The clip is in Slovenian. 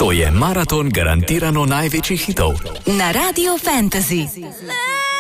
To je maraton garantirano največjih hitov na Radio Fantasy.